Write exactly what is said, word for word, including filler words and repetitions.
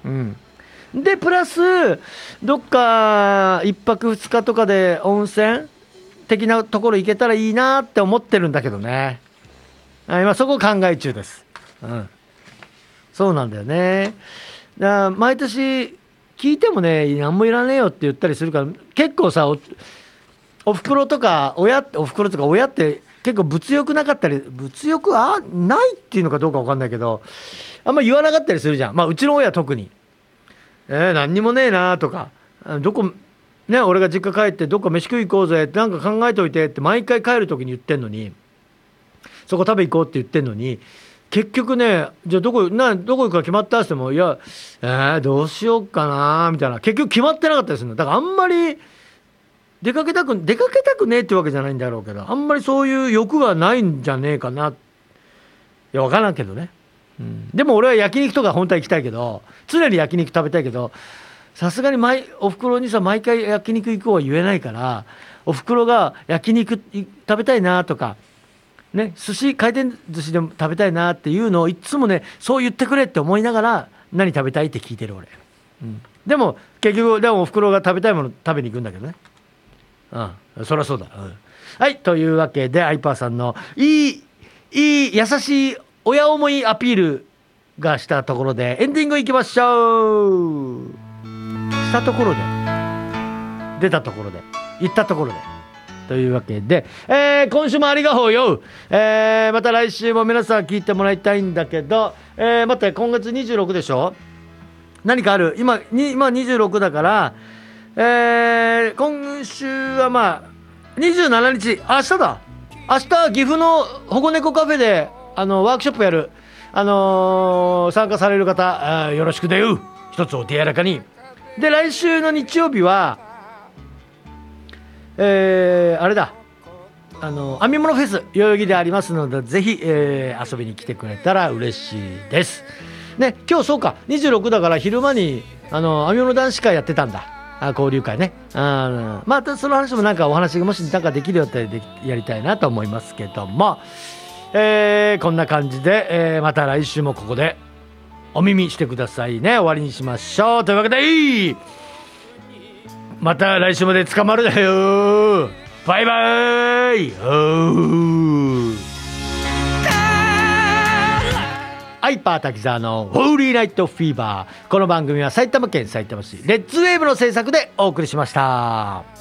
うん、でプラスどっかいっぱくふつかとかで温泉的なところ行けたらいいなって思ってるんだけどね。今そこを考え中です、うん、そうなんだよね。だから毎年聞いてもね何もいらねえよって言ったりするから結構さ お, おふくろとか親おふくろとか親って結構物欲なかったり物欲はないっていうのかどうか分かんないけどあんま言わなかったりするじゃん。まあうちの親特にえー、何にもねえなとかどこね俺が実家帰ってどっか飯食い行こうぜってなんか考えといてって毎回帰る時に言ってんのにそこ食べ行こうって言ってんのに結局ねじゃあどこなどこ行くか決まったって言ってもいや、えー、どうしようかなみたいな結局決まってなかったりするのだからあんまり出かけたく出かけたくねえってわけじゃないんだろうけどあんまりそういう欲がないんじゃねえかないや分からんけどね、うん、でも俺は焼肉とか本当は行きたいけど常に焼肉食べたいけどさすがに毎おふくろにさ毎回焼肉行こうは言えないからおふくろが焼肉食べたいなとかね寿司回転寿司でも食べたいなっていうのをいつもねそう言ってくれって思いながら何食べたいって聞いてる俺、うん、でも結局でもおふくろが食べたいもの食べに行くんだけどね。うんそりゃそうだ、うん、はいというわけでアイパーさんのいいいい優しい親思いアピールがしたところでエンディングいきましょう。したところで出たところで行ったところでというわけで、えー、今週もありがとうよ、えー、また来週も皆さん聞いてもらいたいんだけど、えー、待って今月にじゅうろくでしょ。何かある 今, に今にじゅうろくだから、えー、今週はまあにじゅうしちにち明日だ。明日岐阜の保護猫カフェであのワークショップやる、あのー、参加される方よろしくだよ。一つお手柔らかに。で来週の日曜日はえー、あれだあの編み物フェス代々木でありますのでぜひ、えー、遊びに来てくれたら嬉しいですね。今日そうかにじゅうろくだから昼間にあの編み物男子会やってたんだ。あ交流会ね。あまたその話もなんかお話がもしなんかできるよってでやりたいなと思いますけども、えー、こんな感じで、えー、また来週もここでお耳してくださいね。終わりにしましょうというわけでまた来週まで捕まるだよ。バイバイ。アイパー滝沢のホーリーナイトフィーバー。この番組は埼玉県さいたま市レッツウェーブの制作でお送りしました。